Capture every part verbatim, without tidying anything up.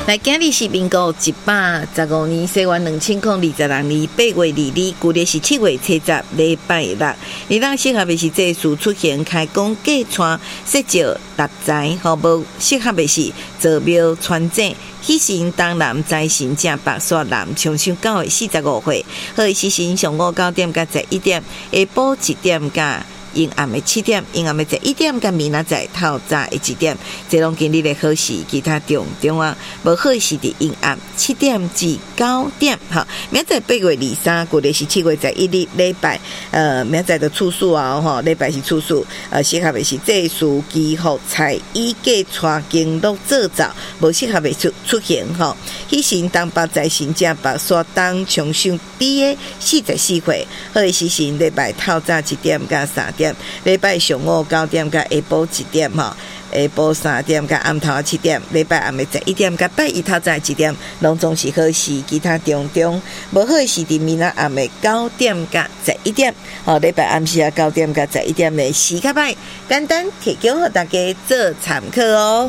来，今日是民国一百十五年西元两千零二十六年八月二日，旧历是七月七十，礼拜六。你当适合的是这事出现开工过川设石搭财，好无适合的是坐庙传正。喜神东南财神正白沙南长寿九月四十五岁，好喜神上午九点到十一点，下晡一点到阴暗的七点，阴暗的十一点，甲明仔载透早的一点，这拢今日的好时，其他重重啊，无好时的阴暗七点至九点，哈，明仔载八月二三，旧历是七月十一日，礼拜，呃，明仔载的处暑啊，吼，礼拜是处暑，呃，适合的是这属基福财以过带经络做灶，无适合的出出现，吼，喜神东北财神正白沙东长寿第的四十四岁，好的时辰礼拜透早一点甲三点。礼拜上午九点到下晡一点哈，下晡三点到暗头七点，礼拜暗暝十一点到拜一透早一点，拢总是好时，其他中中无好时伫明仔暗暝九点到十一点，哦，礼拜暗时啊九点到十一点的时较歹，简单提供给大家做参考哦。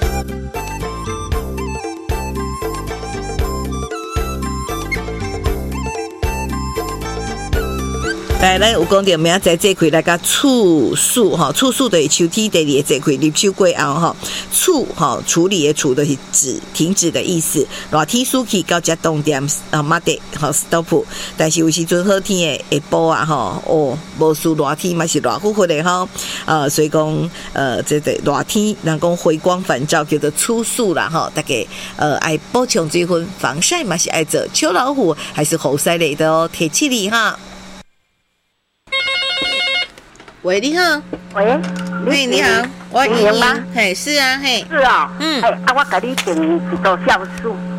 来来，有讲到明仔载这块来个处暑哈，处暑的秋天第二个这块立秋过后哈，处哈处理的处的是止停止的意思。热天暑期到只冬点啊，马得哈 stop， 但是有时阵好天的下晡啊哈，哦，无输热天嘛是热乎乎的哈，呃，所以讲呃，这个热天人讲回光返照叫做处暑啦哈，大家呃爱补充水分，防晒嘛是爱做，秋老虎还是猴塞类的哦，铁气里哈。喂，你好。 喂， 喂，你好，我莹莹吗？嘿，是啊，嘿。 是哦。 嗯。 哎，啊，我给你订一道酵素。